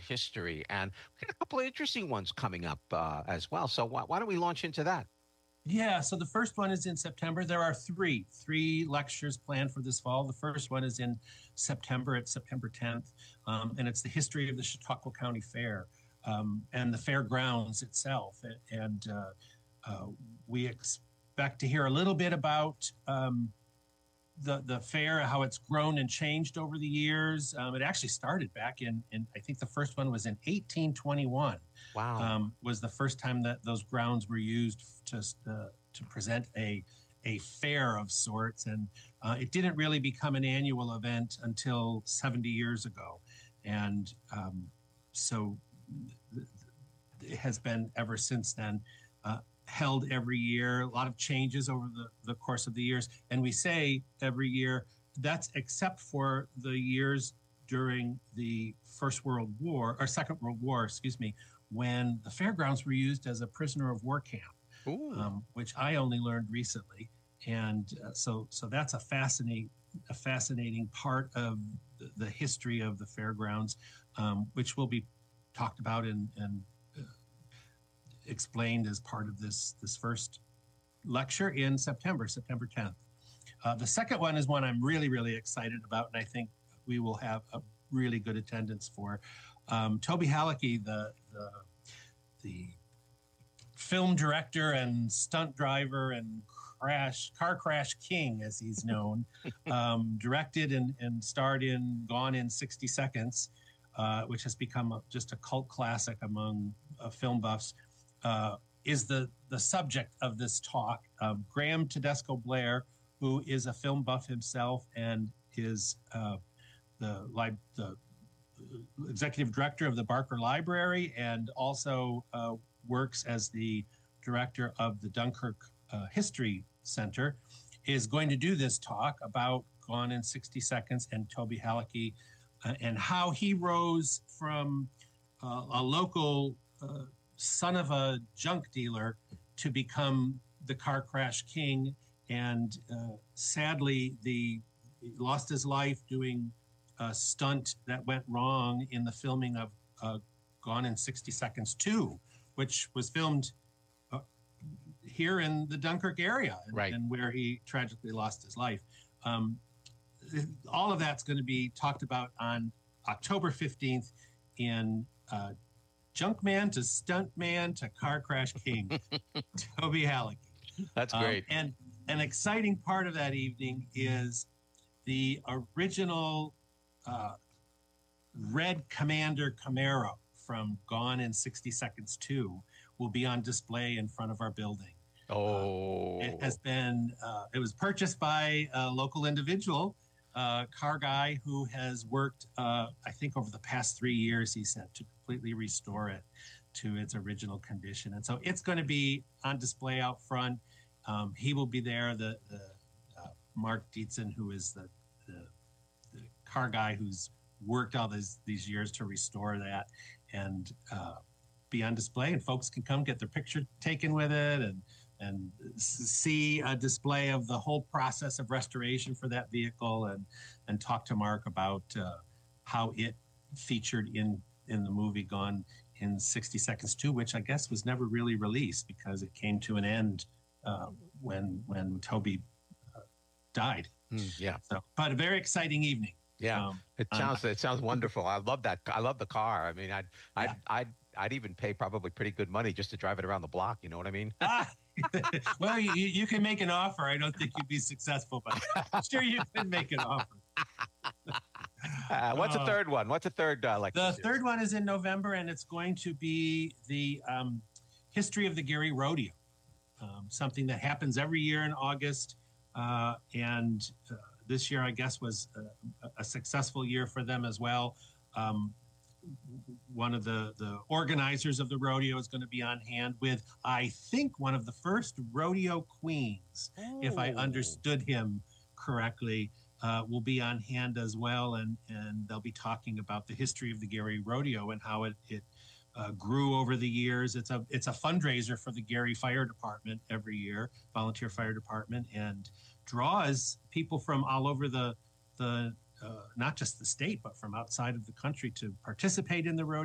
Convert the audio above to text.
history, and we got a couple of interesting ones coming up as well. So why don't we launch into that? Yeah, so the first one is in September. There are three lectures planned for this fall. The first one is in September. It's September 10th, and it's the history of the Chautauqua County Fair and the fairgrounds itself. And we expect to hear a little bit about the fair, how it's grown and changed over the years. It actually started back in I think the first one was in 1821. Wow. Was the first time that those grounds were used to present a fair of sorts. And it didn't really become an annual event until 70 years ago. And so it has been ever since then. Held every year, a lot of changes over the course of the years. And we say every year, that's except for the years during the Second World War, when the fairgrounds were used as a prisoner of war camp, which I only learned recently. And so that's a fascinating part of the history of the fairgrounds, which will be talked about and explained as part of this first lecture in September 10th. The second one is one I'm really, really excited about, and I think we will have a really good attendance for. Toby Halicki, the film director and stunt driver and car crash king, as he's known, directed and starred in Gone in 60 Seconds, which has become just a cult classic among film buffs. Is the subject of this talk. Graham Tedesco Blair, who is a film buff himself and is the executive director of the Barker Library and also works as the director of the Dunkirk History Center, is going to do this talk about Gone in 60 Seconds and Toby Halicki and how he rose from a local son of a junk dealer to become the car crash king, and sadly he lost his life doing a stunt that went wrong in the filming of Gone in 60 Seconds 2, which was filmed here in the Dunkirk area, and where he tragically lost his life. All of that's going to be talked about on October 15th in Junkman to Stuntman to Car Crash King, Toby Halicki. That's great. And an exciting part of that evening is the original red Commander Camaro from Gone in 60 Seconds 2 will be on display in front of our building. It was purchased by a local individual, car guy who has worked, I think over the past 3 years, he said, to completely restore it to its original condition. And so it's going to be on display out front. He will be there, the Mark Dietzen, who is the car guy who's worked all these years to restore that, and be on display, and folks can come get their picture taken with it and see a display of the whole process of restoration for that vehicle, and talk to Mark about how it featured in the movie Gone in 60 Seconds 2, which I guess was never really released because it came to an end when Toby died. So, but a very exciting evening. Yeah, it sounds wonderful. I love that. I love the car. I mean, I'd even pay probably pretty good money just to drive it around the block. You know what I mean? Well, you can make an offer. I don't think you'd be successful, but I'm sure you can make an offer. What's the third one? What's the third lecture? The third one is in November, and it's going to be the history of the Gary Rodeo, something that happens every year in August. And this year, I guess, was a successful year for them as well. One of the organizers of the rodeo is going to be on hand with, I think, one of the first rodeo queens, if I understood him correctly, will be on hand as well. And they'll be talking about the history of the Gary Rodeo and how it grew over the years. It's a fundraiser for the Gary Fire Department every year, volunteer fire department, and draws people from all over the not just the state, but from outside of the country to participate in the rodeo.